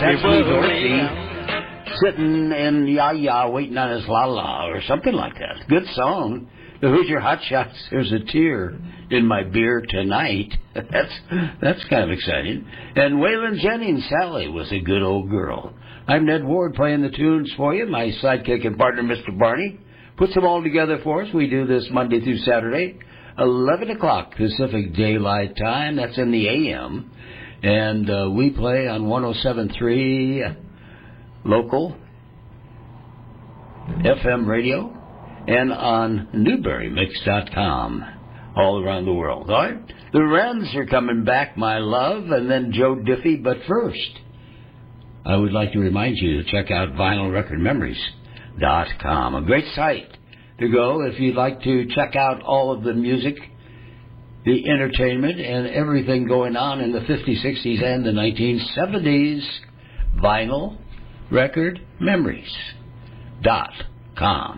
Sesame Dorothy sitting in ya-ya waiting on his la-la or something like that. Good song. The Hoosier Hotshots, There's a Tear in My Beer Tonight. That's kind of exciting. And Waylon Jennings, Sally, was a good old girl. I'm Ned Ward playing the tunes for you. My sidekick and partner, Mr. Barney, puts them all together for us. We do this Monday through Saturday, 11 o'clock Pacific Daylight Time. That's in the AM. And we play on 107.3 local FM radio and on NewberryMix.com all around the world. All right? The Wrens are coming back, my love, and then Joe Diffie. But first, I would like to remind you to check out VinylRecordMemories.com, a great site to go if you'd like to check out all of the music, the entertainment, and everything going on in the 50s, 60s, and the 1970s. VinylRecordMemories.com.